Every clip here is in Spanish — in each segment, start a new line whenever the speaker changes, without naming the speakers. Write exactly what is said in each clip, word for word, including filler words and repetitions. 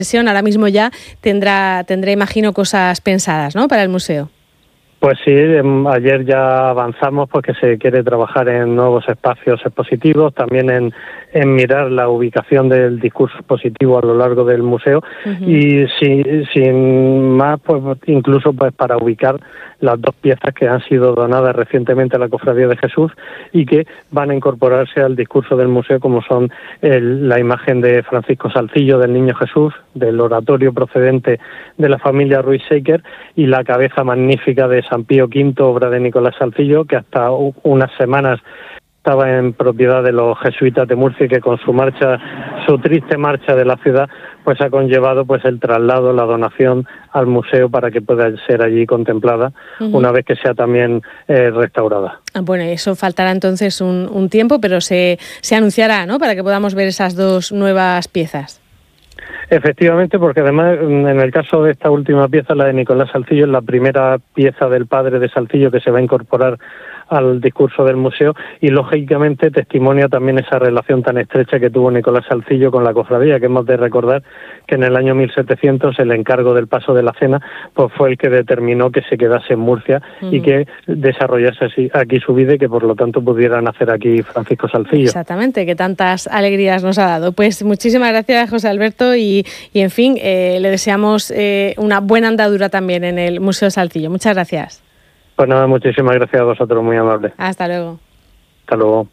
Ahora mismo ya tendrá, tendrá, imagino, cosas pensadas, ¿no?, para el museo.
Pues sí, ayer ya avanzamos porque se quiere trabajar en nuevos espacios expositivos, también en, en mirar la ubicación del discurso expositivo a lo largo del museo uh-huh. y si, sin más, pues incluso pues para ubicar las dos piezas que han sido donadas recientemente a la Cofradía de Jesús y que van a incorporarse al discurso del museo, como son el, la imagen de Francisco Salcillo del Niño Jesús, del oratorio procedente de la familia Ruiz Seiker, y la cabeza magnífica de San Pío Quinto, obra de Nicolás Salcillo, que hasta unas semanas estaba en propiedad de los jesuitas de Murcia y que con su marcha, su triste marcha de la ciudad, pues ha conllevado pues el traslado, la donación al museo para que pueda ser allí contemplada uh-huh. una vez que sea también eh, restaurada.
Bueno, eso faltará entonces un, un tiempo, pero se, se anunciará, ¿no?, para que podamos ver esas dos nuevas piezas.
Efectivamente, porque además en el caso de esta última pieza, la de Nicolás Salcillo, es la primera pieza del padre de Salcillo que se va a incorporar al discurso del museo y lógicamente testimonia también esa relación tan estrecha que tuvo Nicolás Salcillo con la cofradía, que hemos de recordar que en el año mil setecientos el encargo del paso de la cena pues fue el que determinó que se quedase en Murcia uh-huh. y que desarrollase así aquí su vida y que por lo tanto pudiera nacer aquí Francisco Salcillo.
Exactamente, que tantas alegrías nos ha dado. Pues muchísimas gracias, José Alberto, y, y en fin, eh, le deseamos eh, una buena andadura también en el Museo Salcillo. Muchas gracias.
Pues nada, muchísimas gracias a vosotros, muy amable.
Hasta luego.
Hasta luego.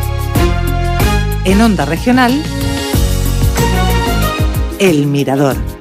En Onda Regional, El Mirador.